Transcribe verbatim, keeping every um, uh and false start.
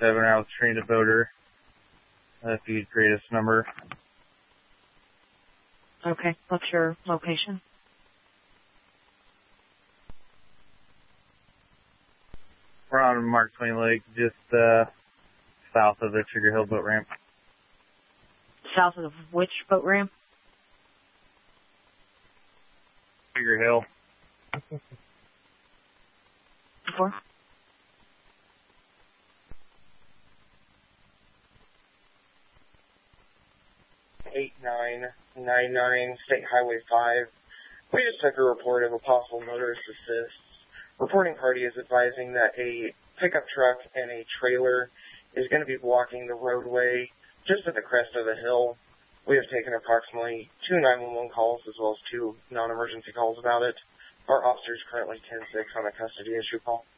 seven, I was trained a boater. Uh, if you'd create this number. Okay. What's your location? We're on Mark Twain Lake, just uh, south of the Trigger Hill boat ramp. South of which boat ramp? Trigger Hill. Four. eight nine nine nine State Highway five. We just took a report of a possible motorist assist. Reporting party is advising that a pickup truck and a trailer is going to be blocking the roadway just at the crest of the hill. We have taken approximately two nine one one calls as well as two non-emergency calls about it. Our officer is currently ten six on a custody issue call.